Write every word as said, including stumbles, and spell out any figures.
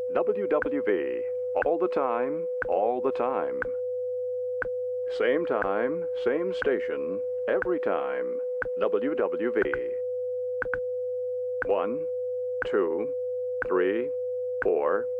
W W V. All the time, all the time. Same time, same station, every time. W W V. One, two, three, four,